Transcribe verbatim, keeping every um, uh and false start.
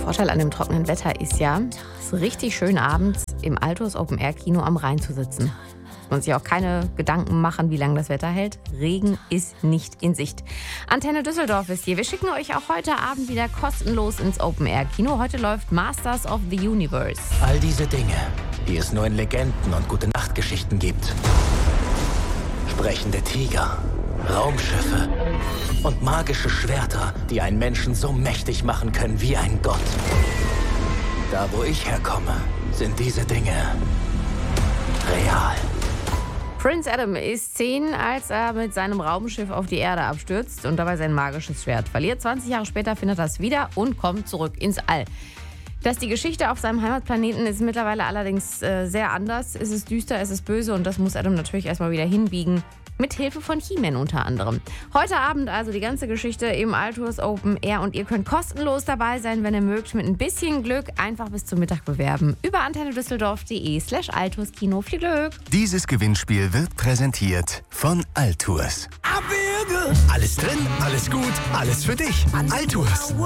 Vorteil an dem trockenen Wetter ist ja, es ist richtig schön abends im Altus Open Air Kino am Rhein zu sitzen. Und sich auch keine Gedanken machen, wie lange das Wetter hält. Regen ist nicht in Sicht. Antenne Düsseldorf ist hier. Wir schicken euch auch heute Abend wieder kostenlos ins Open Air Kino. Heute läuft Masters of the Universe. All diese Dinge, die es nur in Legenden und Gute-Nacht-Geschichten gibt. Sprechende Tiger, Raumschiffe und magische Schwerter, die einen Menschen so mächtig machen können wie ein Gott. Da, wo ich herkomme, sind diese Dinge real. Prince Adam ist zehn, als er mit seinem Raumschiff auf die Erde abstürzt und dabei sein magisches Schwert verliert. zwanzig Jahre später findet er es wieder und kommt zurück ins All. Dass die Geschichte auf seinem Heimatplaneten ist mittlerweile allerdings äh, sehr anders. Es ist düster, es ist böse und das muss Adam natürlich erstmal wieder hinbiegen. Mit Hilfe von He-Man unter anderem. Heute Abend also die ganze Geschichte im Altus Open Air und ihr könnt kostenlos dabei sein, wenn ihr mögt. Mit ein bisschen Glück einfach bis zum Mittag bewerben. Über antennedüsseldorf.de slash Altus Kino. Viel Glück! Dieses Gewinnspiel wird präsentiert von Altus. Alles drin, alles gut, alles für dich. Altus.